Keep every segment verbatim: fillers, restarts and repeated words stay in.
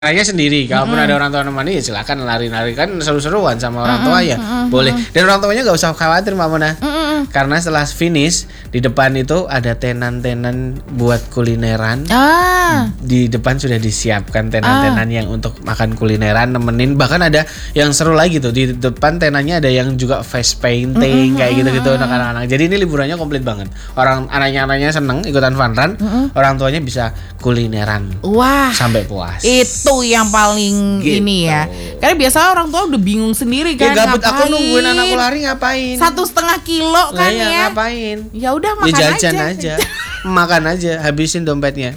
Larinya sendiri, kalaupun mm-hmm. ada orang tua nemani ya silakan lari-lari, kan seru-seruan sama orang tua ya, mm-hmm. boleh. Dan orang tuanya nggak usah khawatir Mbak Mona, mm-hmm. karena setelah finish di depan itu ada tenan-tenan buat kulineran. Ah. Di depan sudah disiapkan tenan-tenan ah. yang untuk makan kulineran, nemenin. Bahkan ada yang seru lagi tuh, di depan tenannya ada yang juga face painting, mm-hmm. kayak gitu-gitu untuk anak-anak. Jadi ini liburannya komplit banget. Orang anaknya-anaknya seneng ikutan fun run, mm-hmm. orang tuanya bisa kulineran. Wah. Sampai puas. Itu yang paling gitu. Ini ya, karena biasanya orang tua udah bingung sendiri kan, ya gabut aku nungguin anakku lari ngapain, satu setengah kilo kan ya, ya ngapain, ya udah makan ya jajan aja, aja. makan aja, habisin dompetnya.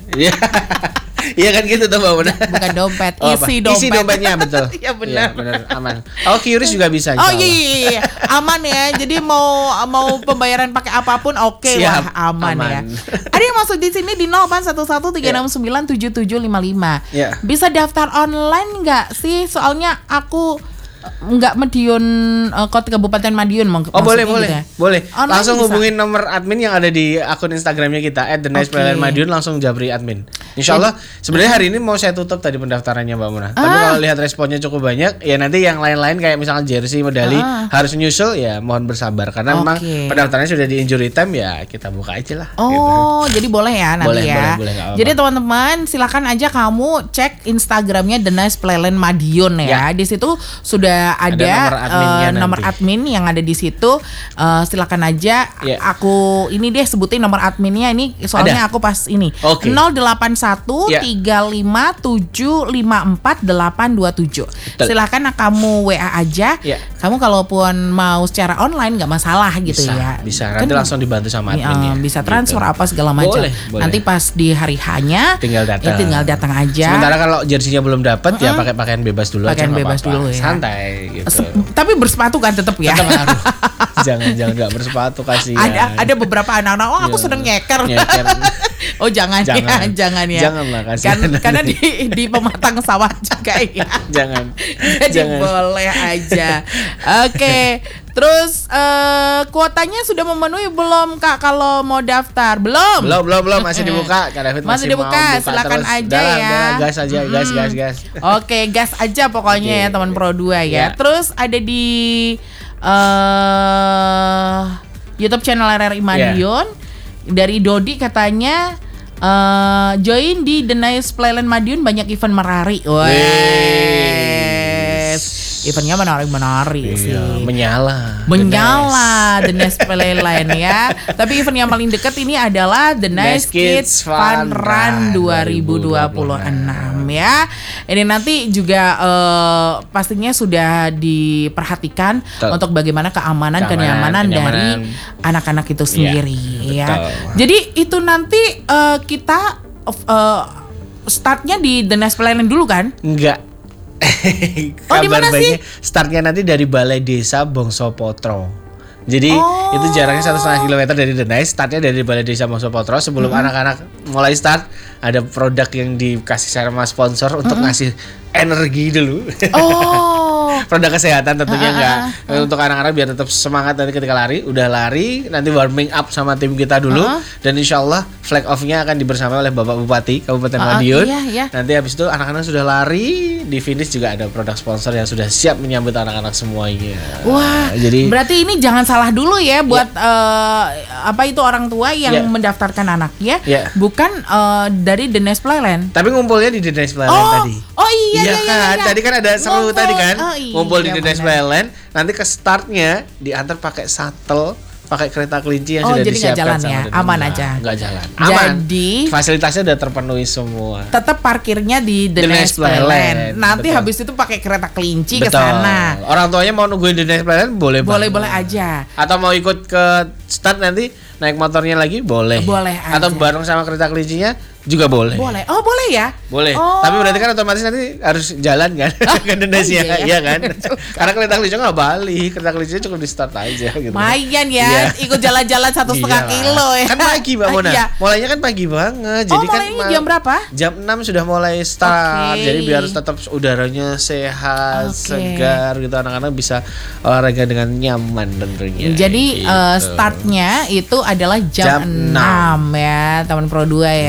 Iya kan gitu tuh Mbak Mona. Bukan dompet, oh, isi dompet. Isi dompetnya betul. Iya benar. Ya, benar, aman. Oh, Qris juga bisa. Oh iya, iya, iya, aman ya. Jadi mau mau pembayaran pakai apapun oke okay, wah aman, aman ya. Ada yang masuk di sini di nol delapan satu satu tiga enam sembilan tujuh tujuh lima lima. Yeah. Bisa daftar online nggak sih? Soalnya aku nggak Madiun, uh, kota Kabupaten Madiun. Oh boleh boleh gitu ya? Boleh. Online langsung bisa. Hubungin nomor admin yang ada di akun Instagramnya kita at the nice okay. Madiun, langsung japri admin. Insya Allah sebenarnya hari ini mau saya tutup tadi pendaftarannya Mbak Muna. Ah. Tapi kalau lihat responnya cukup banyak, ya nanti yang lain-lain kayak misalnya jersey, medali ah. harus nyusul ya mohon bersabar karena okay. memang pendaftarannya sudah di injury time ya kita buka aja lah. Oh gitu. Jadi boleh ya nanti boleh, ya. Boleh, boleh, jadi teman-teman silakan aja kamu cek Instagramnya The Nice Playland Madiun ya. ya. Di situ sudah ada, ada nomor, adminnya uh, nomor admin yang ada di situ. Uh, silakan aja yeah. aku ini deh sebutin nomor adminnya ini soalnya ada. Aku pas ini okay. nol delapan satu tiga lima tujuh lima empat delapan dua tujuh. Silakan kamu W A aja. Yeah. Kamu kalaupun mau secara online nggak masalah gitu bisa, ya. Bisa. Nanti kan, langsung dibantu sama adminnya. Uh, bisa transfer gitu. Apa segala macam. Boleh, boleh. Nanti pas di hari H-nya tinggal datang. Ya tinggal datang aja. Sementara kalau jersinya belum dapat uh-uh. ya pakai pakaian bebas dulu pakaian aja. Bebas apa-apa. Dulu ya. Santai. Gitu. Se- tapi bersepatu kan tetap ya. Tetap jangan jangan nggak bersepatu kasihan. Ada ada beberapa anak-anak, oh aku sedang nyeker. nyeker. Oh jangan, jangan ya, jangan ya. Janganlah kasihan. Kan, karena di di pematang sawah juga ya. Jangan. Jadi jangan. Boleh aja. Oke. Okay. Terus uh, kuotanya sudah memenuhi belum Kak kalau mau daftar? Belum? Belum, belum, belum masih dibuka. Kak David masih, masih dibuka. Mau buka silakan terus. Aja dalam, ya. Dalam, gas aja, hmm. gas, gas, gas. Oke, gas aja pokoknya okay. ya teman Pro dua ya. ya. Terus ada di uh, YouTube channel R R I Madiun yeah. dari Dodi katanya uh, join di The Nice Playland Madiun banyak event merari. Wes. Eventnya menarik-menarik iya, sih. Menyala. Menyala The Nice Playland ya. Tapi event yang paling dekat ini adalah The Nice Kids, Kids Fun Run dua ribu dua puluh enam ya. Ini nanti juga uh, pastinya sudah diperhatikan betul. Untuk bagaimana keamanan, kenyamanan, kenyamanan dari anak-anak itu sendiri ya. ya. Jadi itu nanti uh, kita uh, startnya di The Nice Playland dulu kan? Enggak. Oh di mana sih? Startnya nanti dari Balai Desa Bongso Potro. Jadi oh. itu jaraknya satu setengah kilometer dari The Nice. Startnya dari Balai Desa Bongso Potro. Sebelum mm-hmm. anak-anak mulai start, ada produk yang dikasih sama sponsor untuk mm-hmm. ngasih energi dulu. Oh. Produk kesehatan tentunya uh, enggak uh, uh. untuk anak-anak biar tetap semangat nanti ketika lari. Udah lari, nanti warming up sama tim kita dulu uh. dan insya Allah flag off-nya akan dibersamai oleh Bapak Bupati Kabupaten uh, Madiun. Iya, iya. Nanti habis itu anak-anak sudah lari, di finish juga ada produk sponsor yang sudah siap menyambut anak-anak semuanya. Wah, jadi berarti ini jangan salah dulu ya buat yeah. uh, apa itu orang tua yang yeah. mendaftarkan anaknya yeah. bukan uh, dari The Nice Playland. Tapi ngumpulnya di The Nice Playland oh. tadi. Oh iya, iya, iya kan, iya, iya. Tadi kan ada seru ngumpul. Tadi kan, oh, iya, ngumpul di iya, The Nice Playland. Nanti ke startnya diantar pakai shuttle, pakai kereta kelinci yang oh, sudah jadi disiapkan. Oh jadi nggak jalan ya, aman enggak, aja. Nggak jalan, aman. Jadi fasilitasnya udah terpenuhi semua. Tetap parkirnya di The, The Nice Playland. Nanti betul. Habis itu pakai kereta kelinci ke sana. Orang tuanya mau nungguin The Nice Playland boleh. Boleh boleh aja. Atau mau ikut ke start nanti naik motornya lagi boleh. Boleh aja. Atau bareng sama kereta kelincinya juga boleh. Boleh. Oh, boleh ya? Boleh. Oh. Tapi berarti kan otomatis nanti harus jalan kan ke Indonesia, oh, iya, iya kan? Karena kereta kelinci nggak balik, kereta kelinci cukup di start aja gitu. Lumayan ya, iya. Ikut jalan-jalan satu setengah kilo ya. Kan pagi Mbak Mona. Iya. Mulainya kan pagi banget. Jadi oh, kan ma- jam berapa? Jam enam sudah mulai start. Okay. Jadi biar tetap udaranya sehat, okay. segar gitu, anak-anak bisa olahraga dengan nyaman tentunya. Jadi gitu. uh, startnya itu adalah jam, jam enam ya, teman Pro dua ya.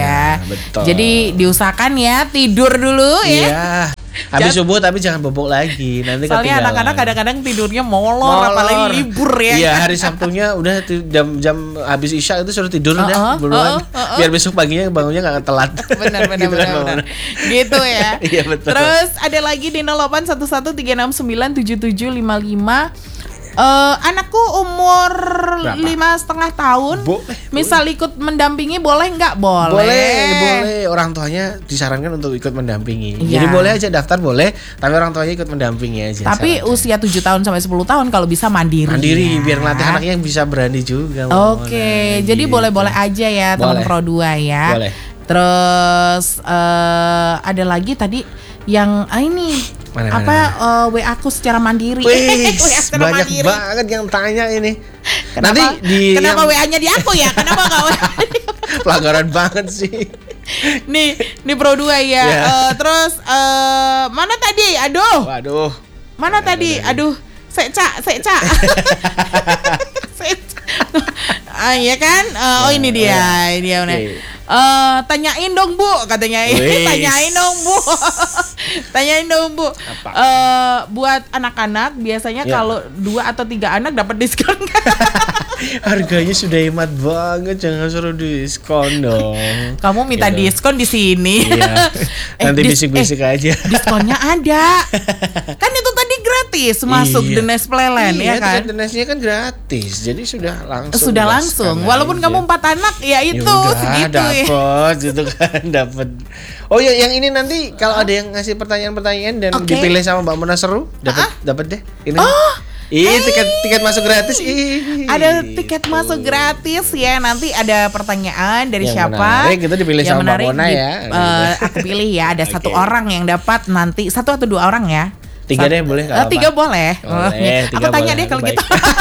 betul. Jadi diusahakan ya tidur dulu ya. Iya. Habis subuh tapi jangan bobok lagi. Nanti soalnya ketinggalan. anak-anak kadang-kadang tidurnya molor, molor. Apalagi libur ya. Iya, hari Sabtunya udah jam-jam habis Isya itu suruh tidur udah uh-uh, buruan. Uh-uh, uh-uh. Biar besok paginya bangunnya enggak telat. Benar benar gitu benar, benar. Gitu ya. Iya betul. Terus ada lagi di nol delapan satu satu tiga enam sembilan tujuh tujuh lima lima. Uh, anakku umur Berapa? lima setengah tahun. Boleh, misal boleh. Ikut mendampingi boleh nggak? Boleh. Boleh, boleh. Orang tuanya disarankan untuk ikut mendampingi. Ya. Jadi boleh aja daftar boleh, tapi orang tuanya ikut mendampingi aja. Tapi sarankan. Usia tujuh tahun sampai sepuluh tahun kalau bisa mandiri. Mandiri ya. Biar ngelatih anaknya yang bisa berani juga. Oke, okay. Jadi gitu. Boleh-boleh aja ya teman Pro dua ya. Boleh. Terus uh, ada lagi tadi yang ah, ini mana, apa mana, mana. Uh, W A aku secara mandiri. Wih, secara banyak mandiri. Banget yang tanya ini. Kenapa, nanti di kenapa yang... W A-nya di aku ya? Kenapa enggak W A? Pelanggaran banget sih. Nih, nih Pro dua ya. Yeah. Uh, terus uh, mana tadi? Aduh. Waduh. Mana, mana tadi? Mana, aduh. Seca, seca. Seca. Ah, iya kan? Uh, oh ini dia, yeah. ini dia. Okay. Uh, tanyain dong Bu, katanya. Tanyain dong Bu. Tanyain dong Bu. Uh, buat anak-anak biasanya ya. Kalau dua atau tiga anak dapat diskon. Harganya sudah hemat banget, jangan suruh diskon dong. Kamu minta gitu. Diskon di sini. Iya. Nanti eh, bisik-bisik eh, aja. Diskonnya ada. Kan itu tadi gratis masuk iya. The Nest Playland iya, ya kan. The Nest-nya kan gratis. Jadi sudah langsung. Sudah langsung. Walaupun aja. Kamu empat anak ya itu Yaudah, segitu ya. Dapat gitu kan, dapat. Oh ya, yang ini nanti kalau ada yang ngasih pertanyaan-pertanyaan dan okay. dipilih sama Mbak Mona seru, dapat dapat deh. Ini. Oh. Ih, tiket tiket masuk gratis. Ih. Ada tiket masuk gratis ya. Nanti ada pertanyaan dari yang siapa? Menarik, itu dipilih yang sama Mbak Mona ya. Di, uh, aku pilih ya. Ada okay. satu orang yang dapat nanti, satu atau dua orang ya. Tiga deh boleh uh, Tiga boleh. boleh oh, aku tanya deh kalau gitu.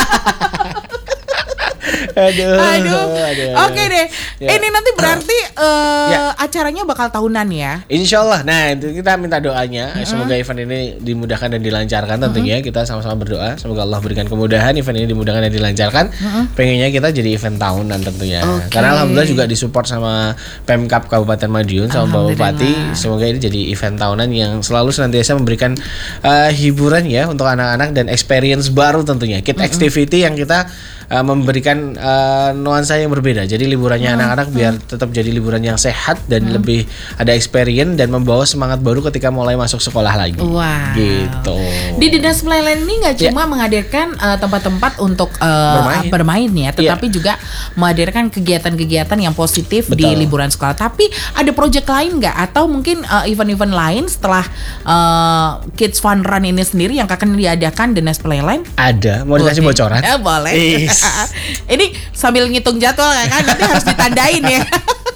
Aduh, aduh. aduh. Oke deh. Ya. Ini nanti berarti uh, ya. acaranya bakal tahunan ya. Insya Allah. Nah itu kita minta doanya. Mm-hmm. Semoga event ini dimudahkan dan dilancarkan. Tentunya mm-hmm. kita sama-sama berdoa. Semoga Allah berikan kemudahan. Event ini dimudahkan dan dilancarkan. Mm-hmm. Pengennya kita jadi event tahunan tentunya. Okay. Karena alhamdulillah juga disupport sama Pemkab Kabupaten Madiun sama Bapak Bupati. Semoga ini jadi event tahunan yang selalu senantiasa memberikan uh, hiburan ya untuk anak-anak dan experience baru tentunya. Kid mm-hmm. activity yang kita Uh, memberikan uh, nuansa yang berbeda. Jadi liburannya hmm, anak-anak hmm. biar tetap jadi liburan yang sehat dan hmm. lebih ada experience dan membawa semangat baru ketika mulai masuk sekolah lagi. Wow. Gitu. Di The Nest Playland ini nggak cuma yeah. menghadirkan uh, tempat-tempat untuk uh, bermain. bermain ya, tetapi yeah. juga menghadirkan kegiatan-kegiatan yang positif Betul. Di liburan sekolah. Tapi ada project lain nggak? Atau mungkin uh, event-event lain setelah uh, Kids Fun Run ini sendiri yang akan diadakan The Nest Playland? Ada. Mau dikasih okay. bocoran? Eh, boleh. Ini sambil ngitung jadwal kan nanti harus ditandain ya.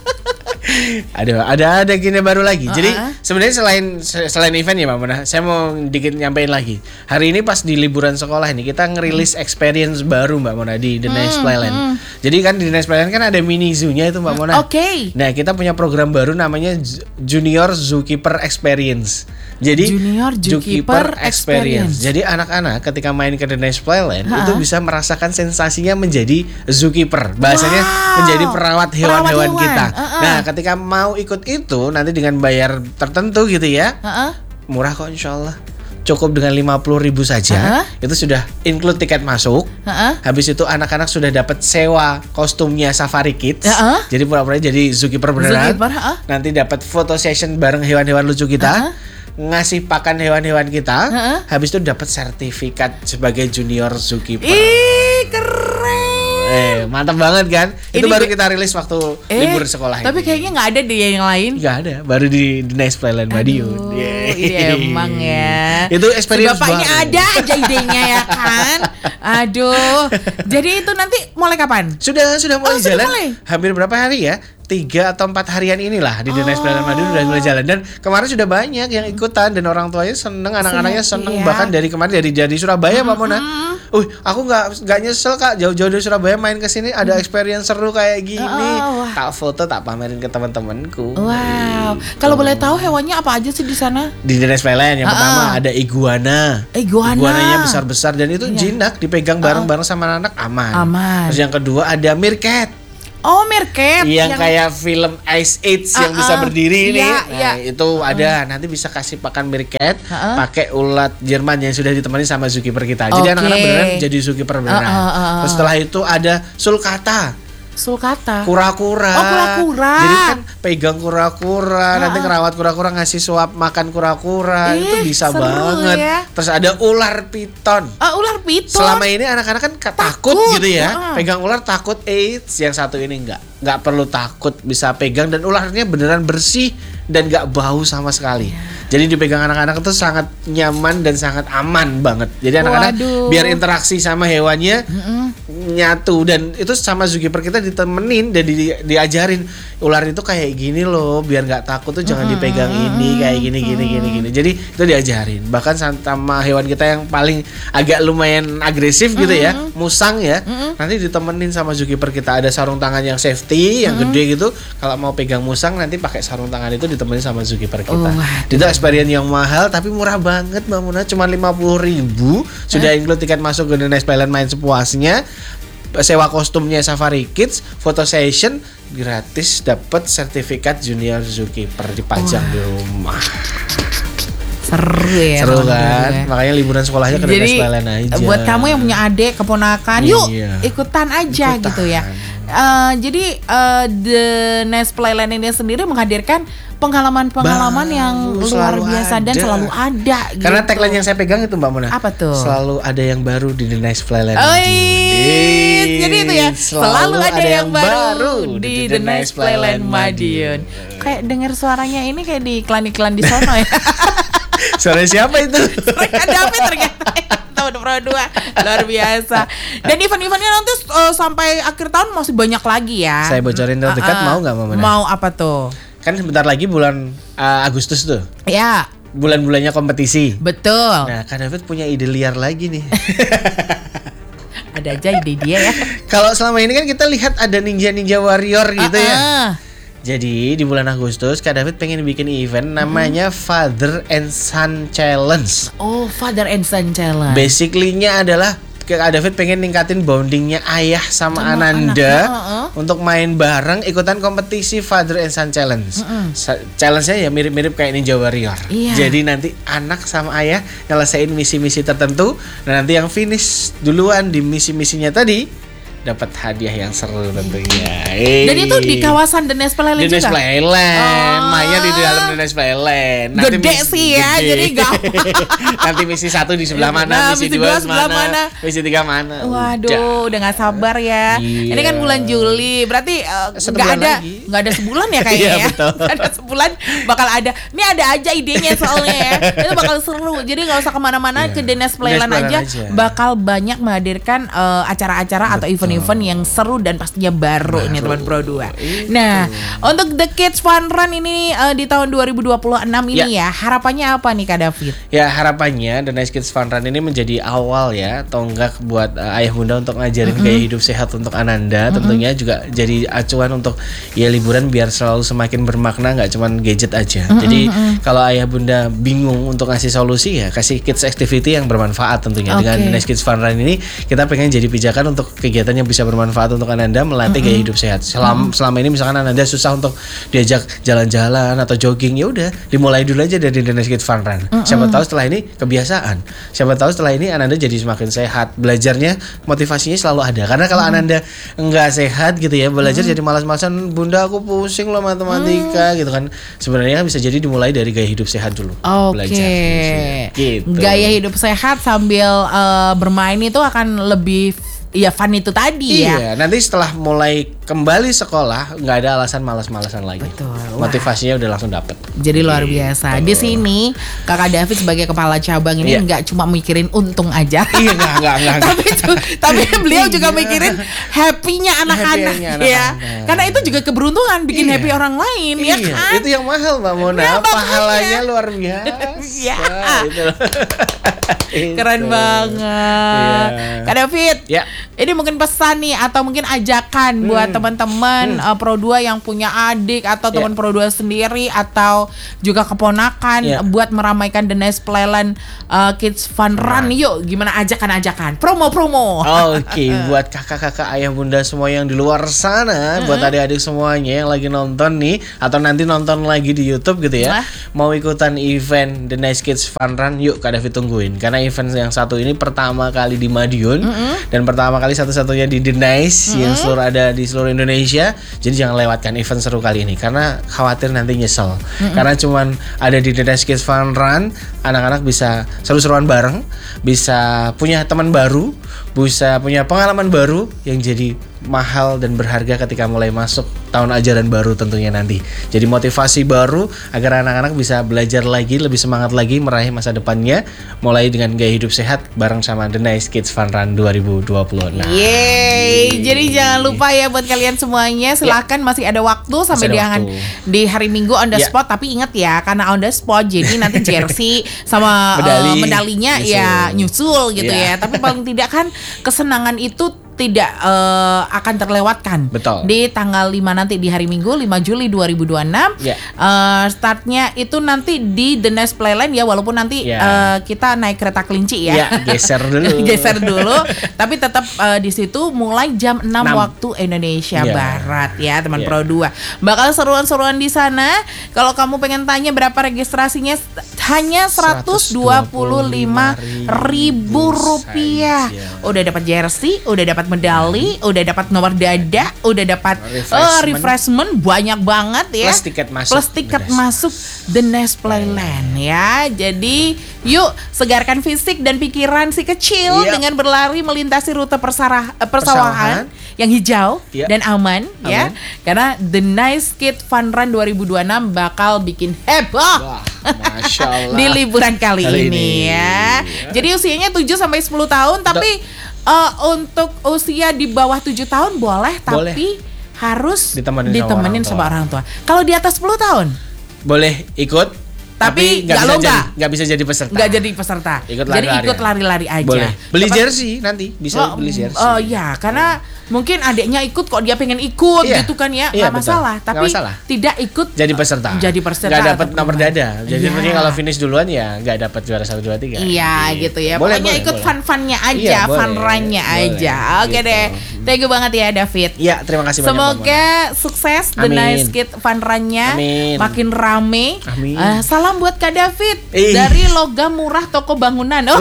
Ada ada ada gini baru lagi. Uh-huh. Jadi sebenarnya selain selain event ya Mbak Mona, saya mau dikit nyampein lagi. Hari ini pas di liburan sekolah ini kita ngerilis hmm. experience baru Mbak Mona di The Nest Playland. Hmm. Jadi kan di The Nest Playland kan ada mini zoo-nya itu Mbak Mona. Oke. Okay. Nah, kita punya program baru namanya Junior Zookeeper Experience. Jadi Junior Zookeeper Experience. Experience. Jadi anak-anak ketika main ke The Nest Playland ha? Itu bisa merasakan sensasinya menjadi zookeeper. Bahasanya wow. menjadi perawat hewan-hewan kita. Uh-uh. Nah, ketika mau ikut itu nanti dengan bayar tertentu gitu ya. Uh-uh. Murah kok insyaallah. Cukup dengan lima puluh ribu saja. Uh-huh. Itu sudah include tiket masuk. Uh-huh. Habis itu anak-anak sudah dapat sewa kostumnya Safari Kids. Uh-huh. Jadi pura-pura jadi zookeeper beneran. Zookeeper, uh-huh. Nanti dapat foto session bareng hewan-hewan lucu kita. Uh-huh. Ngasih pakan hewan-hewan kita, uh-uh. habis itu dapat sertifikat sebagai junior zookeeper. Ih, keren. Eh, mantap banget kan? Ini itu baru be- kita rilis waktu eh, libur sekolah tapi ini. Tapi kayaknya nggak ada deh yang lain. Nggak ada, baru di The Nest Playland Madiun. Iya emang ya. Itu experience bapaknya baru. Ada aja idenya ya kan. Aduh. Jadi itu nanti mulai kapan? Sudah sudah mulai oh, jalan. Sudah mulai? Hampir berapa hari ya? Tiga atau empat harian inilah di The Nest Playland Madiun udah mulai jalan dan kemarin sudah banyak yang ikutan dan orang tuanya seneng, anak-anaknya seneng iya. Bahkan dari kemarin dari dari Surabaya Mbak Mona. Uh, aku nggak nggak nyesel Kak jauh-jauh dari Surabaya main ke sini ada experience seru kayak gini. Oh, tak foto tak pamerin ke teman-temanku. Wow. Gitu. Kalau boleh tahu hewannya apa aja sih di sana? Di The Nest Playland yang uh-uh. pertama ada iguana. Iguana. Iguananya besar-besar dan itu iya. jinak dipegang bareng-bareng sama anak anak aman. Aman. Terus yang kedua ada meerkat. Oh, Meerkat yang, yang kayak film Ice Age uh, yang uh, bisa berdiri nih. Iya, nah, iya. itu uh. ada. Nanti bisa kasih pakan meerkat uh-uh. pakai ulat Jerman yang sudah ditemani sama zookeeper kita. Jadi okay. anak-anak beneran jadi zookeeper beneran. Uh, uh, uh, uh. Terus setelah itu ada sulcata. Sulcata. Kura-kura. Oh, kura-kura. Jadi kan pegang kura-kura, uh, nanti ngerawat kura-kura, ngasih suap makan kura-kura, eh, itu bisa banget. Ya. Terus ada ular piton. Uh, ular piton. Selama ini anak-anak kan takut, takut gitu ya. Uh. Pegang ular takut, AIDS, yang satu ini enggak. Enggak perlu takut, bisa pegang dan ularnya beneran bersih dan enggak bau sama sekali. Yeah. Jadi dipegang anak-anak itu sangat nyaman dan sangat aman banget. Jadi anak-anak Waduh. biar interaksi sama hewannya mm-mm. nyatu, dan itu sama zookeeper kita ditemenin dan di, diajarin ular itu kayak gini loh, biar nggak takut tuh jangan mm-hmm. dipegang ini kayak gini gini gini gini. Jadi itu diajarin. Bahkan sama hewan kita yang paling agak lumayan agresif gitu mm-hmm. ya, musang ya, mm-hmm. nanti ditemenin sama zookeeper kita, ada sarung tangan yang safety yang mm-hmm. gede gitu. Kalau mau pegang musang nanti pakai sarung tangan itu ditemenin sama zookeeper kita. Oh, itu experience yang mahal tapi murah banget Mbak Muna, cuma lima puluh ribu sudah eh? include tiket masuk ke The Nice Playland main sepuasnya, sewa kostumnya Safari Kids, photo session gratis, dapat sertifikat junior zookeeper dipajang oh. di rumah. Seru ya. Seru kan? Ya. Makanya liburan sekolahnya ke The Nice Playland aja. Buat kamu yang punya adik, keponakan, iya. yuk ikutan aja ikutan. gitu ya. Uh, jadi uh, The Nice Playland ini sendiri menghadirkan pengalaman-pengalaman Baru, yang luar biasa ada. dan selalu ada. Karena gitu. tagline yang saya pegang itu Mbak Muna. Apa tuh? Selalu ada yang baru di The Nice Playland. Oh, jadi itu ya. Selalu, selalu ada, ada yang baru di The, The Nice Playland Madiun. Kayak dengar suaranya ini kayak di iklan-iklan di sono ya. Suara siapa itu? Suara David ternyata. Tahun Pro dua luar biasa. Dan event-eventnya nanti uh, sampai akhir tahun masih banyak lagi ya. Saya bocorin terdekat uh, uh, mau nggak Mama? Mau apa tuh? Kan sebentar lagi bulan uh, Agustus tuh. Ya. Bulan-bulannya kompetisi. Betul. Nah, Kak David punya ide liar lagi nih. Ada aja ide dia ya. Kalau selama ini kan kita lihat ada ninja-ninja warrior gitu uh-uh. ya. Jadi di bulan Agustus Kak David pengen bikin event namanya mm-hmm. Father and Son Challenge. Oh, Father and Son Challenge. Basically-nya adalah Kak David pengen ningkatin bondingnya ayah sama, sama Ananda uh-uh. untuk main bareng ikutan kompetisi Father and Son Challenge. Uh-uh. Challenge-nya ya mirip-mirip kayak Ninja Warrior. Iya. Jadi nanti anak sama ayah nyelesain misi-misi tertentu, dan nanti yang finish duluan di misi-misinya tadi dapat hadiah yang seru tentunya. Dan itu di kawasan The Nice Playland juga? The Nice Playland, oh. Maya di dalam The Nice Playland. Nanti gede misi, sih ya, gede. Jadi gampang. Nanti misi satu di sebelah mana, nah, misi, misi dua sebelah mana, misi tiga mana. Waduh, udah, udah gak sabar ya. Iya. Ini kan bulan Juli, berarti uh, gak ada lagi. Gak ada sebulan ya kayaknya iya, ya. Betul. Gak ada sebulan bakal ada. Ini ada aja idenya soalnya ya. Itu bakal seru. Jadi gak usah kemana-mana, iya. ke The Nice Playland aja, aja. Bakal banyak menghadirkan uh, acara-acara Betul. atau event event yang seru dan pastinya baru, baru. Ini teman Pro dua. Itu. Nah, untuk The Kids Fun Run ini uh, di tahun dua ribu dua puluh enam ini ya. ya, harapannya apa nih Kak David? Ya, harapannya The Nice Kids Fun Run ini menjadi awal ya, tonggak buat uh, ayah bunda untuk ngajarin mm-hmm. gaya hidup sehat untuk Ananda. Mm-hmm. Tentunya juga jadi acuan untuk ya liburan biar selalu semakin bermakna, nggak cuma gadget aja. Mm-hmm. Jadi kalau ayah bunda bingung untuk ngasih solusi ya kasih kids activity yang bermanfaat tentunya. Okay. Dengan The Nice Kids Fun Run ini kita pengen jadi pijakan untuk kegiatan yang bisa bermanfaat untuk Ananda melatih mm-hmm. gaya hidup sehat. Selama, mm-hmm. selama ini misalkan Ananda susah untuk diajak jalan-jalan atau jogging, ya udah dimulai dulu aja dari The Nice Kids Fun Run. Mm-hmm. Siapa tahu setelah ini kebiasaan. Siapa tahu setelah ini Ananda jadi semakin sehat. Belajarnya motivasinya selalu ada. Karena kalau mm-hmm. Ananda enggak sehat gitu ya, belajar mm-hmm. jadi malas-malasan, bunda aku pusing loh matematika mm-hmm. gitu kan. Sebenarnya bisa jadi dimulai dari gaya hidup sehat dulu. Oke. Okay. Gitu. Gaya hidup sehat sambil uh, bermain itu akan lebih ya fun itu tadi iya, ya. Iya, nanti setelah mulai kembali sekolah nggak ada alasan malas-malasan lagi. Betul. Motivasinya udah langsung dapet. Jadi luar biasa. Di sini Kakak David sebagai kepala cabang ini iya. nggak cuma mikirin untung aja. Iya, nggak nggak nggak. tapi tapi beliau juga mikirin happy-nya anak-anak ya. Karena itu juga keberuntungan bikin iya. happy orang lain iya. ya kan. Itu yang mahal Mbak Mona. Ya, pahalanya luar biasa. ya. Gitu. Keren banget. Iya. Kak David. Ya. Ini mungkin pesan nih atau mungkin ajakan hmm. buat teman-teman hmm. uh, Pro dua yang punya adik atau teman yeah. Pro dua sendiri atau juga keponakan yeah. buat meramaikan The Nice Playland uh, Kids Fun Run. Yuk, gimana ajakan-ajakan? Promo-promo. Oke, okay. Buat kakak-kakak, ayah bunda semua yang di luar sana, mm-hmm. buat adik-adik semuanya yang lagi nonton nih atau nanti nonton lagi di YouTube gitu ya. Nah. Mau ikutan event The Nice Kids Fun Run, yuk Kak David tungguin. Karena event yang satu ini pertama kali di Madiun mm-hmm. dan pertama kali satu-satunya di The Nice mm-hmm. yang seluruh ada di seluruh Indonesia. Jadi jangan lewatkan event seru kali ini karena khawatir nanti nyesel. Mm-hmm. Karena cuman ada di The Nice Kids Fun Run, anak-anak bisa seru-seruan bareng, bisa punya teman baru, bisa punya pengalaman baru yang jadi mahal dan berharga ketika mulai masuk tahun ajaran baru tentunya nanti. Jadi motivasi baru agar anak-anak bisa belajar lagi, lebih semangat lagi meraih masa depannya, mulai dengan gaya hidup sehat bareng sama The Nice Kids Fun Run dua ribu dua puluh. Nah, yeay. Jadi jangan lupa ya buat kalian semuanya, silakan ya. Masih ada waktu sampai di, waktu. di hari Minggu on the ya. spot. Tapi ingat ya, karena on the spot jadi nanti jersey sama Medali, uh, medalinya nyusul. ya nyusul gitu ya. ya. Tapi paling tidak kan kesenangan itu tidak uh, akan terlewatkan. Betul. Di tanggal lima nanti di hari Minggu lima Juli dua ribu dua puluh enam. Yeah. Uh, startnya itu nanti di The Nice Playland ya, walaupun nanti yeah. uh, kita naik kereta kelinci ya. Yeah, geser dulu. geser dulu. Tapi tetap uh, di situ mulai jam enam waktu Indonesia yeah. Barat ya, teman yeah. Pro dua. Bakal seruan-seruan di sana. Kalau kamu pengen tanya berapa registrasinya, hanya seratus dua puluh lima ribu rupiah. Udah dapat jersey, udah dapat medali, udah dapat nomor dada, udah dapat refreshment. Uh, refreshment banyak banget ya. Plus tiket masuk. Plus tiket masuk The Nice Playland ya. Jadi yuk segarkan fisik dan pikiran si kecil yep. dengan berlari melintasi rute persarah, uh, persawahan yang hijau yep. dan aman, aman ya. Karena The Nice Kid Fun Run dua ribu dua puluh enam bakal bikin heboh. Wah, Masya Allah. Di liburan kali, kali ini, ini ya. ya. Jadi usianya tujuh sampai sepuluh tahun tapi Uh, untuk usia di bawah tujuh tahun boleh, boleh. Tapi harus ditemenin, ditemenin sama orang tua. Kalau di atas sepuluh tahun boleh ikut, tapi nggak bisa jadi nggak bisa jadi peserta. Nggak jadi peserta. Ikut jadi ikut lari-lari aja. Boleh. Beli Tepat, jersey nanti bisa oh, beli jersey. Oh uh, ya, karena hmm. mungkin adiknya ikut kok dia pengen ikut iya. gitu kan ya, nggak iya, masalah. Betul. Tapi masalah. Tidak ikut jadi peserta. Jadi peserta. Nggak dapat nomor dada. Jadi yeah. mungkin kalau finish duluan ya nggak dapat juara satu dua tiga. Iya gitu ya. Boleh, Pokoknya boleh, ikut boleh. fun-funnya aja, iya, fun run-nya aja. Oke gitu. deh. Thank you banget ya David. Iya, terima kasih banyak. Semoga sukses The Nice Kid Fun Run-nya, makin rame. Amin. Uh, salam buat Kak David. Eh. Dari logam murah toko bangunan. Oh.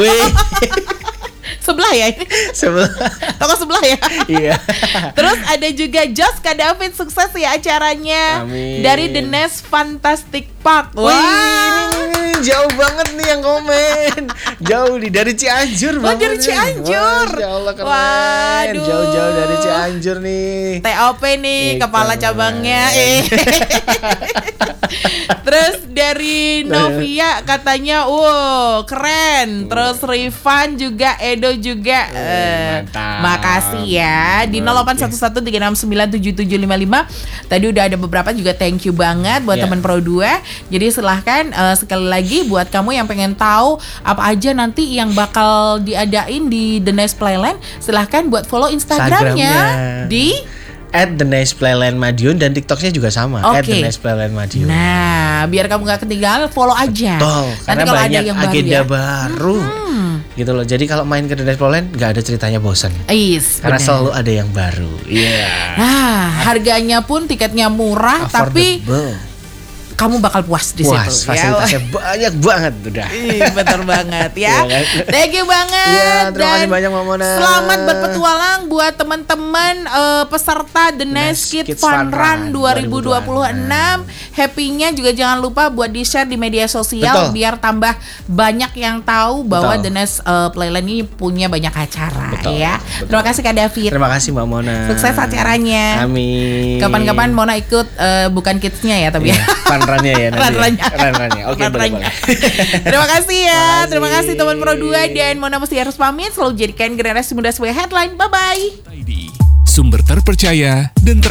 Sebelah ya ini. Sebelah. Toko sebelah ya. Iya. Terus ada juga Jos Kak David, sukses ya acaranya. Amin. Dari The Nest Fantastic Park. Wah. Wow. Jauh banget nih yang komen. Jauh nih dari Cianjur. Oh dari Cianjur. Masya Allah keren. Waduh. Jauh-jauh dari Cianjur nih. T O P nih, eh, kepala cabangnya. Eh. Terus dari Novia katanya, wow keren. Terus Rifan juga, Edo juga. Uh, makasih ya. Di nol delapan satu satu tiga enam sembilan tujuh tujuh lima lima. Tadi udah ada beberapa juga, thank you banget buat yeah. teman Pro dua. Jadi silahkan uh, sekali lagi buat kamu yang pengen tahu apa aja nanti yang bakal diadain di The Nice Playland, silahkan buat follow Instagramnya, Instagramnya. di at The Nice Playland Madiun, dan TikToknya juga sama okay. at The Nice Playland Madiun. Nah, biar kamu gak ketinggalan, follow aja. Betul, karena kalau banyak ada yang agenda baru, ya. baru hmm. gitu loh. Jadi kalau main ke The Nice Playland gak ada ceritanya bosan. Is, karena bener. selalu ada yang baru. Iya. Yeah. Nah, harganya pun tiketnya murah, tapi kamu bakal puas di puas, situ. Fasilitasnya ya. banyak banget udah. Ih, betul banget ya. Thank you banget. Ya, terima kasih banyak Mamona. Selamat berpetualang buat teman-teman uh, peserta The Nice Kid Fun Run dua ribu dua puluh enam. Happy-nya juga jangan lupa buat di-share di media sosial. Betul. Biar tambah banyak yang tahu bahwa Betul. The Nice uh, Playland ini punya banyak acara. Betul. Ya. Betul. Terima kasih Kak David. Terima kasih Mbak Mona. Sukses acaranya. Amin. Kapan-kapan Mona ikut uh, bukan kids-nya ya tapi ya. Rannya ya nanti. Rannya. Rannya. Oke, boleh, boleh. Terima kasih ya. Terima kasih teman Pro dua, dan Mona mesti harus pamit. Selalu jadikan generasi muda sebagai headline. Bye bye. Sumber terpercaya dan